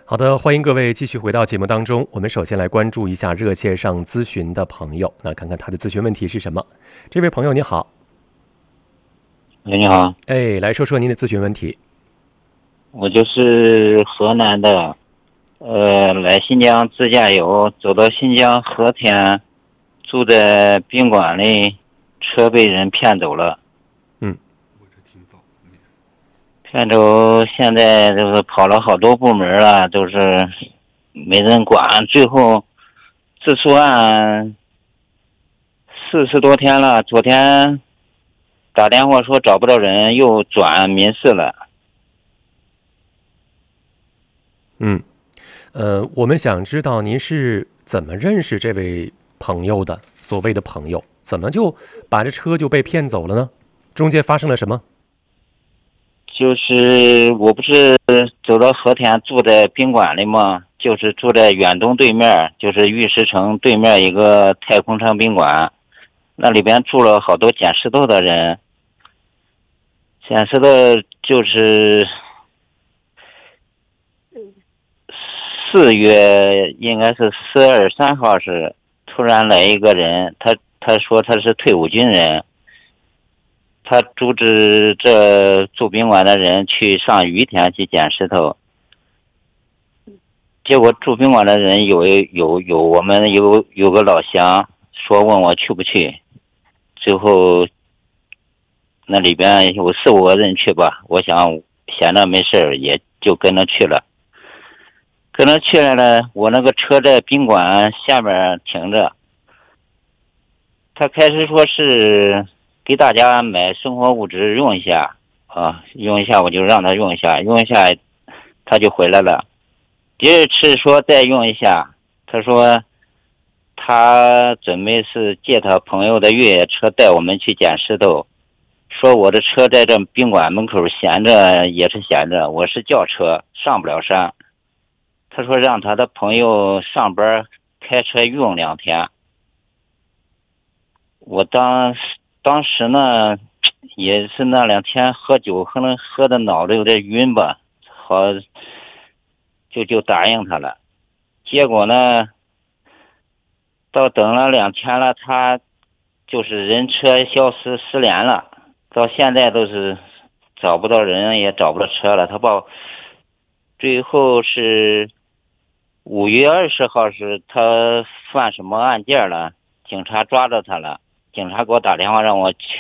好的，欢迎各位继续回到节目当中。我们首先来关注一下热线上咨询的朋友，那看看他的咨询问题是什么。这位朋友你好。 喂，你好。 来说说您的咨询问题。 我就是河南的，来新疆自驾游，走到新疆和田，住在宾馆里，车被人骗走了。骗走，现在就是跑了好多部门了，都是没人管，最后自诉案40多天了，昨天打电话说找不到人，又转民事了。 我们想知道您是怎么认识这位朋友的，所谓的朋友，怎么就把这车就被骗走了呢？中间发生了什么？ 就是我不是走到和田住在宾馆里吗？就是住在远东对面，就是玉石城对面一个太空城宾馆，那里边住了好多捡石头的人。捡石头就是4月，应该是4月23号是突然来一个人，他说他是退伍军人。他组织这住宾馆的人去上于田去捡石头，结果住宾馆的人我们有个老乡说问我去不去，最后那里边有4、5个人去吧，我想闲着没事也就跟着去了。跟着去了，我那个车在宾馆下面停着，他开始说是给大家买生活物质用一下用一下，我就让他用一下，用一下他就回来了。第二次说再用一下，他说他准备是借他朋友的越野车带我们去捡石头，说我的车在这宾馆门口闲着也是闲着，我是轿车上不了山。他说让他的朋友上班开车用2天。我当时呢，也是那2天喝酒，可能喝的脑子有点晕吧，好就答应他了。结果呢，等了2天了，他就是人车消失失联了，到现在都是找不到人也找不到车了。最后是5月20号是他犯什么案件了，警察抓着他了，警察给我打电话让我去